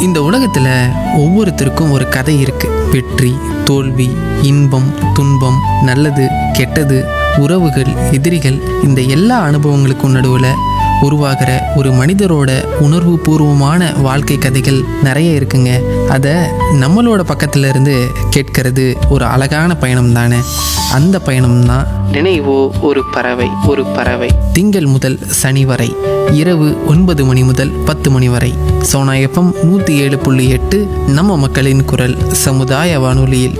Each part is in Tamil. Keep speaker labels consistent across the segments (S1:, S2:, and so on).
S1: இந்த உலகத்தில் ஒவ்வொருத்தருக்கும் ஒரு கதை இருக்கு. வெற்றி, தோல்வி, இன்பம், துன்பம், நல்லது, கெட்டது, உறவுகள், எதிரிகள், இந்த எல்லா அனுபவங்களுக்கும் நடுவில் உருவாகிற ஒரு மனிதரோட உணர்வு பூர்வமான வாழ்க்கை கதைகள் நிறைய இருக்குங்க. அதை நம்மளோட பக்கத்துல இருந்து கேட்கறது ஒரு அழகான பயணம் தானே. அந்த பயணம் தான் நினைவோ ஒரு பறவை. ஒரு பறவை திங்கள் முதல் சனி வரை இரவு 9 மணி முதல் 10 மணி வரை சோனா எஃப்எம் 107.8 நம்ம மக்களின் குரல் சமுதாய வானொலியில்.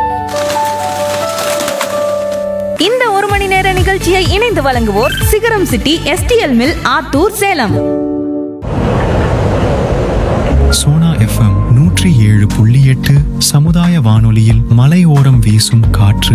S2: இந்த 1 மணி நேர நிகழ்ச்சியை இணைந்து வழங்குவோர் சிகரம் city STL mill Attur Salem.
S3: Sona FM 107.8 சமுதாய வானொலியில் மலையோரம் வீசும் காற்று.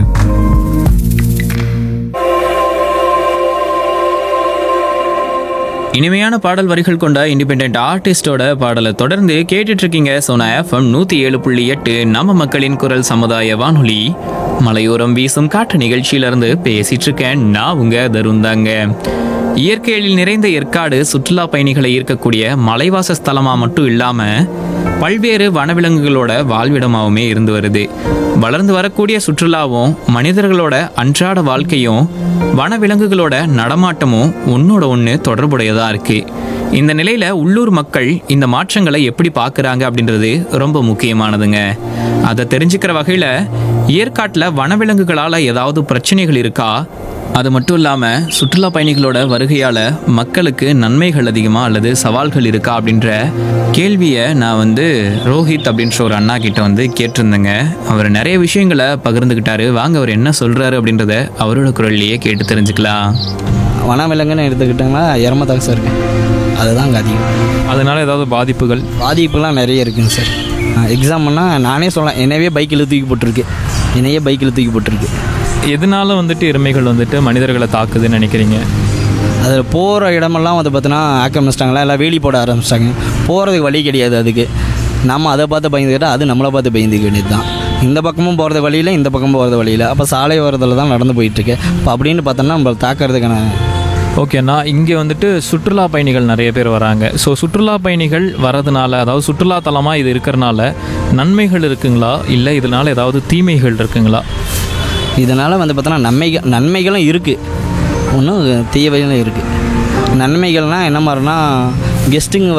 S4: இனிமையான பாடல் வரிகள் கொண்ட இண்டிபெண்டன்ட் ஆர்டிஸ்டோட பாடலை தொடர்ந்து கேட்டுட்டு இருக்கீங்க. சோனா எஃப்எம் 107.8 நம்ம மக்களின் குரல் சமுதாய வானொலி மலையோரம் வீசும் காற்று நிகழ்ச்சியிலிருந்து பேசிட்டு இருக்கேன். நான் உங்க தருந்தாங்க. இயற்கையில் நிறைந்த ஏற்காடு சுற்றுலா பயணிகளை ஈர்க்கக்கூடிய மலைவாச ஸ்தலமா மட்டும் இல்லாம பல்வேறு வனவிலங்குகளோட வாழ்விடமாகவுமே இருந்து வருது. வளர்ந்து வரக்கூடிய சுற்றுலாவும் மனிதர்களோட அன்றாட வாழ்க்கையும் வனவிலங்குகளோட நடமாட்டமும் ஒன்னோட ஒன்று தொடர்புடையதா இருக்கு. இந்த நிலையில உள்ளூர் மக்கள் இந்த மாற்றங்களை எப்படி பார்க்குறாங்க அப்படின்றது ரொம்ப முக்கியமானதுங்க. அதை தெரிஞ்சுக்கிற வகையில் ஏற்காட்டில் வனவிலங்குகளால் ஏதாவது பிரச்சனைகள் இருக்கா, அது மட்டும் இல்லாமல் சுற்றுலா பயணிகளோட வருகையால் மக்களுக்கு நன்மைகள் அதிகமாக அல்லது சவால்கள் இருக்கா அப்படின்ற கேள்வியை நான் ரோஹித் அப்படின்ற ஒரு அண்ணா கிட்ட கேட்டிருந்தேங்க. அவர் நிறைய விஷயங்களை பகிர்ந்துக்கிட்டாரு. வாங்க அவர் என்ன சொல்கிறாரு அப்படின்றத அவரோட குரல்லையே கேட்டு தெரிஞ்சுக்கலாம்.
S5: வனவிலங்குன்னு எடுத்துக்கிட்டாங்கன்னா எரமத்தாக்கு சார் இருக்கு, அதுதான் அங்கே அதிகம்.
S4: அதனால் ஏதாவது
S5: பாதிப்புலாம் நிறைய இருக்குங்க சார். எக்ஸாம்பிள்னா நானே சொல்லலாம், என்னையே பைக்கில் தூக்கி போட்டிருக்கு.
S4: எதனால எருமைகள் மனிதர்களை தாக்குதுன்னு நினைக்கிறீங்க?
S5: அதில் போகிற இடமெல்லாம் பார்த்தீங்கன்னா ஆக்கிரமிச்சிட்டாங்களா, எல்லாம் வேலி போட ஆரம்பிச்சிட்டாங்க. போகிறதுக்கு வழி கிடையாது. அதுக்கு நம்ம அதை பார்த்து பயந்துக்கிட்டால் அது நம்மளை பார்த்து பயந்துக்க வேண்டியது தான். இந்த பக்கமும் போகிறது வழியில், இந்த பக்கமும் போகிறது வழியில், அப்போ சாலை ஓரத்தில் தான் நடந்து போயிட்டுருக்கு. இப்போ அப்படின்னு பார்த்தோன்னா நம்மளை தாக்கிறதுக்கான
S4: ஓகேண்ணா. இங்கே சுற்றுலா பயணிகள் நிறைய பேர் வராங்க. ஸோ சுற்றுலா பயணிகள் வரதுனால, அதாவது சுற்றுலா தலமாக இது இருக்கிறனால நன்மைகள் இருக்குங்களா, இல்லை இதனால் ஏதாவது தீமைகள் இருக்குங்களா?
S5: இதனால் பார்த்தோன்னா நன்மைகளும் இருக்குது, ஒன்றும் தீமைகளும் இருக்குது. நன்மைகள்னால் என்ன மாதிரினா, கெஸ்ட்டுங்க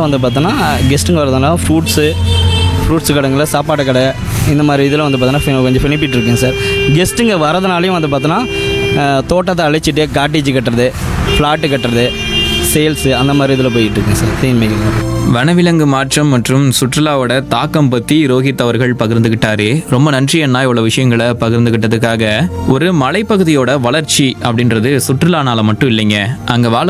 S5: வரதுனால ஃப்ரூட்ஸு கடைங்களில் சாப்பாடு கடை இந்த மாதிரி இதில் பார்த்தோன்னா கொஞ்சம் பெனிஃபிட் இருக்குங்க சார். கெஸ்ட்டுங்க வரதுனாலையும் பார்த்தோன்னா தோட்டத்தை அழிச்சிட்டு காட்டேஜ் கட்டுறது, ஃப்ளாட்டு கட்டுறது, சேல்ஸு அந்த மாதிரி இதில் போயிட்டுருக்குங்க சார் தீமைகள்.
S4: வனவிலங்கு மாற்றம் மற்றும் சுற்றுலாவோட தாக்கம் பற்றி ரோஹித் அவர்கள் பகிர்ந்துக்கிட்டாரு. ரொம்ப நன்றி அண்ணா, இவ்வளோ விஷயங்களை பகிர்ந்துக்கிட்டதுக்காக. ஒரு மலைப்பகுதியோட வளர்ச்சி அப்படின்றது சுற்றுலானால மட்டும் இல்லைங்க, அங்கே வாழ